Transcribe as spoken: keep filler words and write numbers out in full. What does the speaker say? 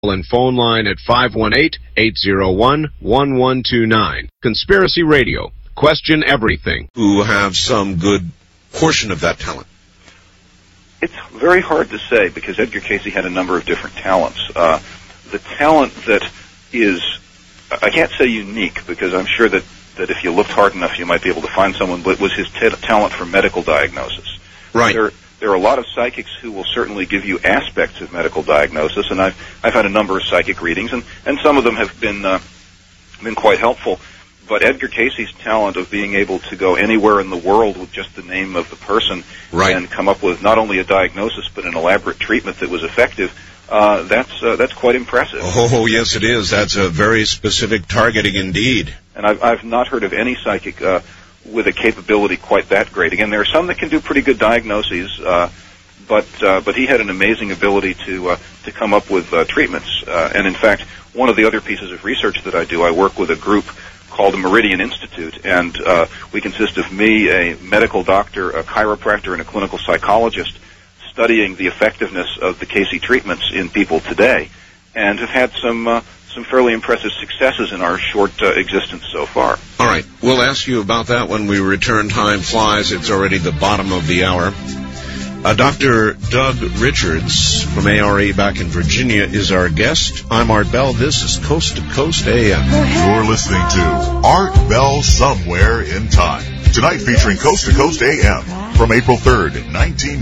and phone line at five one eight, eight zero one, one one two nine. Conspiracy Radio. Question everything. Who have some good portion of that talent? It's very hard to say because Edgar Cayce had a number of different talents. Uh, the talent that is, I can't say unique because I'm sure that, that if you looked hard enough you might be able to find someone, but was his t- talent for medical diagnosis. Right. There, there are a lot of psychics who will certainly give you aspects of medical diagnosis, and I've, I've had a number of psychic readings, and, and some of them have been, uh, been quite helpful. But Edgar Cayce's talent of being able to go anywhere in the world with just the name of the person right. and come up with not only a diagnosis but an elaborate treatment that was effective, uh, that's uh, that's quite impressive. Oh, yes, it is. That's a very specific targeting indeed. And I've, I've not heard of any psychic uh, with a capability quite that great. Again, there are some that can do pretty good diagnoses, uh, but uh, but he had an amazing ability to uh, to come up with uh, treatments. Uh, and in fact, one of the other pieces of research that I do, I work with a group called the Meridian Institute, and uh, we consist of me, a medical doctor, a chiropractor, and a clinical psychologist studying the effectiveness of the Cayce treatments in people today, and have had some uh, some fairly impressive successes in our short uh, existence so far. All right, we'll ask you about that when we return. Time flies. It's already the bottom of the hour. Uh, Doctor Doug Richards from A R E back in Virginia is our guest. I'm Art Bell. This is Coast to Coast A M. You're listening to Art Bell Somewhere in Time. Tonight featuring Coast to Coast A M from April third, nineteen